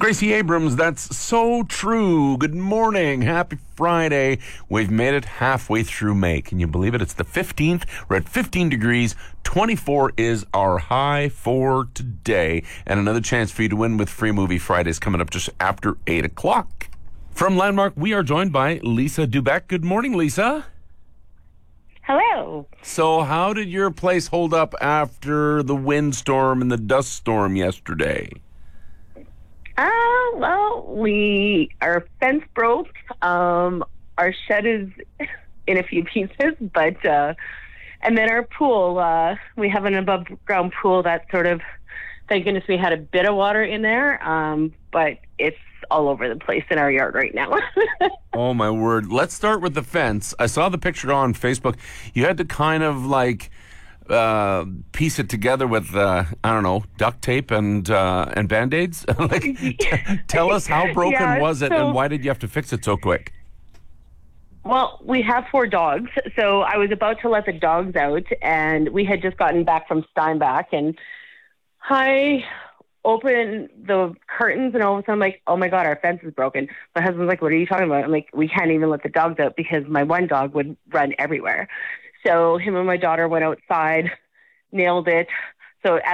Tracy Abrams, that's so true. Good morning. Happy Friday. We've made it halfway through May. Can you believe it? It's the 15th. We're at 15 degrees. 24 is our high for today. And another chance for you to win with Free Movie Fridays coming up just after 8 o'clock. From Landmark, we are joined by Lisa Dubeck. Good morning, Lisa. Hello. So how did your place hold up after the windstorm and the dust storm yesterday? Our fence broke. Our shed is in a few pieces, but and then our pool. We have an above ground pool that sort of, thank goodness we had a bit of water in there, but it's all over the place in our yard right now. Oh, my word. Let's start with the fence. I saw the picture on Facebook. You had to kind of piece it together with, duct tape and Band-Aids. Tell us, how broken was it, and why did you have to fix it so quick? Well, we have 4 dogs, so I was about to let the dogs out, and we had just gotten back from Steinbach, and I open the curtains, and all of a sudden I'm like, oh my God, our fence is broken. My husband's like, what are you talking about? I'm like, we can't even let the dogs out because my one dog would run everywhere. So him and my daughter went outside, nailed it. So